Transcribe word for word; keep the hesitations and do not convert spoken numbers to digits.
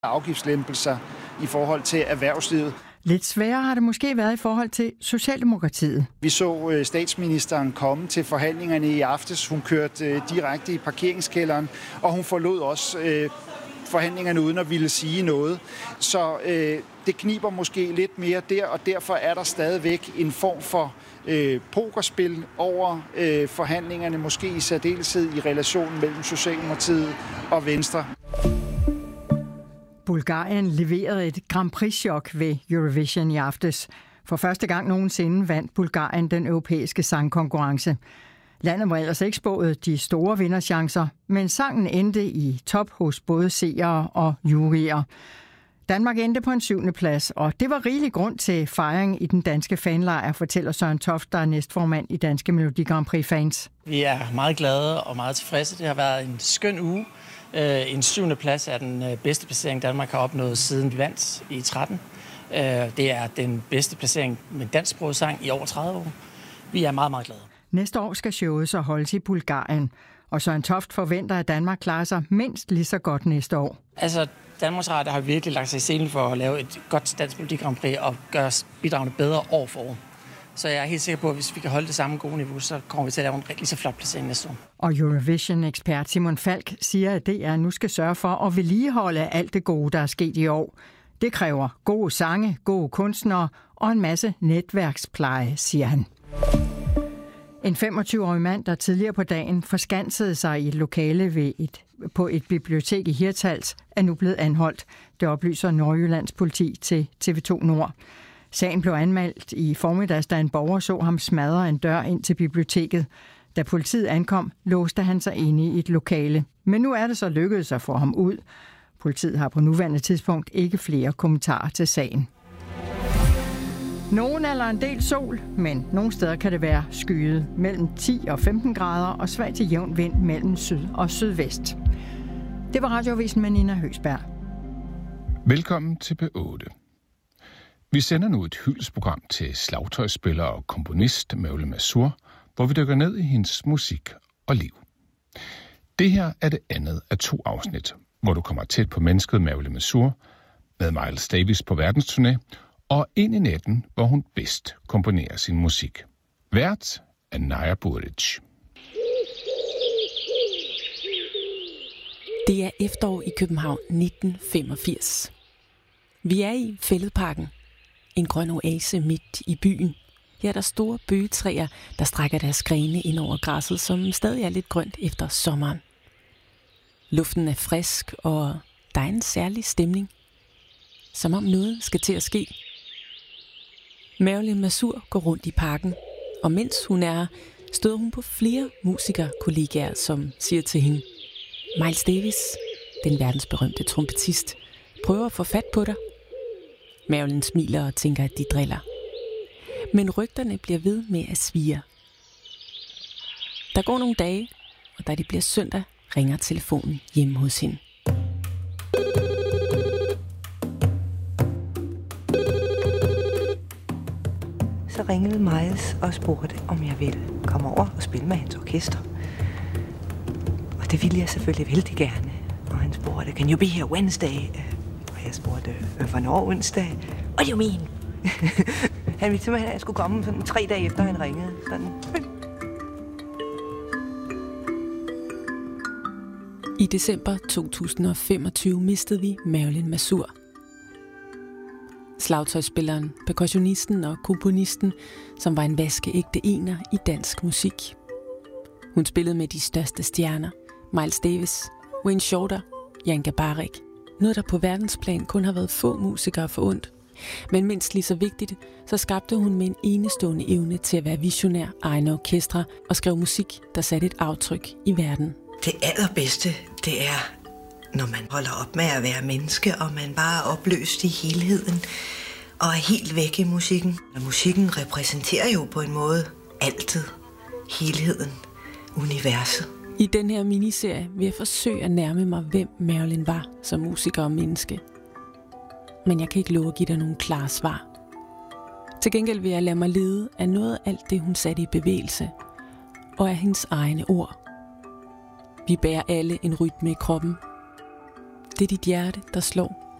afgiftslempelser i forhold til erhvervslivet. Lidt sværere har det måske været i forhold til Socialdemokratiet. Vi så statsministeren komme til forhandlingerne i aftes. Hun kørte direkte i parkeringskælderen, og hun forlod også øh, forhandlingerne uden at ville sige noget. Så øh, det kniber måske lidt mere der, og derfor er der stadigvæk en form for øh, pokerspil over øh, forhandlingerne, måske i særdeleshed i relationen mellem Socialdemokratiet og Venstre. Bulgarien leverede et Grand Prix-chok ved Eurovision i aftes. For første gang nogensinde vandt Bulgarien den europæiske sangkonkurrence. Landet var ellers ikke spået de store vinderchancer, men sangen endte i top hos både seere og juryer. Danmark endte på en syvende plads, og det var rigelig grund til fejring i den danske fanlejr, fortæller Søren Toft, der er næstformand i Danske Melodi Grand Prix fans. Vi er meget glade og meget tilfredse. Det har været en skøn uge. En syvende plads er den bedste placering, Danmark har opnået siden vi vandt i tretten. Det er den bedste placering med dansksproget sang i over tredive år. Vi er meget, meget glade. Næste år skal showet så holdes i Bulgarien, og Søren Toft forventer, at Danmark klarer sig mindst lige så godt næste år. Altså, Danmarks Radio har virkelig lagt sig i scenen for at lave et godt Dansk Melodi Grand Prix og gøre bidragene bedre år for år. Så jeg er helt sikker på, at hvis vi kan holde det samme gode niveau, så kommer vi til at lave en rigtig så flot placering næste år. Og Eurovision-ekspert Simon Falk siger, at D R nu skal sørge for at vedligeholde alt det gode, der er sket i år. Det kræver gode sange, gode kunstnere og en masse netværkspleje, siger han. En femogtyve-årig mand, der tidligere på dagen forskansede sig i et lokale ved et, på et bibliotek i Hirtshals, er nu blevet anholdt. Det oplyser Nordjyllands politi til T V to Nord. Sagen blev anmeldt i formiddags, da en borger så ham smadre en dør ind til biblioteket. Da politiet ankom, låste han sig inde i et lokale. Men nu er det så lykkedes at få ham ud. Politiet har på nuværende tidspunkt ikke flere kommentarer til sagen. Nogen eller en del sol, men nogle steder kan det være skyet mellem ti og femten grader og svag til jævn vind mellem syd og sydvest. Det var Radioavisen med Nina Høgsberg. Velkommen til B otte. Vi sender nu et hyldesprogram til slagtøjsspiller og komponist Mawle Mazur, hvor vi dykker ned i hendes musik og liv. Det her er det andet af to afsnit, hvor du kommer tæt på mennesket Mawle Mazur med Miles Davis på verdensturné og ind i natten, hvor hun bedst komponerer sin musik. Vært er Naja Buric. Det er efterår i København nitten femogfirs. Vi er i Fælledparken. En grøn oase midt i byen. Her er der store bøgetræer, der strækker deres grene ind over græsset, som stadig er lidt grønt efter sommeren. Luften er frisk, og der er en særlig stemning. Som om noget skal til at ske. Mawle Mazur går rundt i parken, og mens hun er her, støder hun på flere musikerkollegaer, som siger til hende: Miles Davis, den verdensberømte trompetist, prøver at få fat på dig. Mawlen smiler og tænker, at de driller. Men rygterne bliver ved med at svire. Der går nogle dage, og da det bliver søndag, ringer telefonen hjemme hos hende. Så ringede Miles og spurgte, om jeg ville komme over og spille med hans orkester. Og det ville jeg selvfølgelig vældig gerne. Og han spurgte, can you be here Wednesday? Og jeg spurgte, hvornår onsdag? What do you mean? Han ville simpelthen, at jeg skulle komme sådan tre dage efter, han ringede. Sådan. I december to tusind og femogtyve mistede vi Mawle Mazur. Slagtøjsspilleren, percussionisten og komponisten, som var en vaskeægte ener i dansk musik. Hun spillede med de største stjerner, Miles Davis, Wayne Shorter, Jan Garbarek. Noget, der på verdensplan kun har været få musikere forundt. Men mindst lige så vigtigt, så skabte hun med en enestående evne til at være visionær egne orkestre og skrev musik, der satte et aftryk i verden. Det allerbedste, det er, når man holder op med at være menneske, og man bare er opløst i helheden og er helt væk i musikken. Og musikken repræsenterer jo på en måde altid helheden, universet. I den her miniserie vil jeg forsøge at nærme mig, hvem Mawlen var som musiker og menneske. Men jeg kan ikke love at give dig nogle klare svar. Til gengæld vil jeg lade mig lede af noget af alt det, hun satte i bevægelse, og af hendes egne ord. Vi bærer alle en rytme i kroppen. Det er dit hjerte, der slår,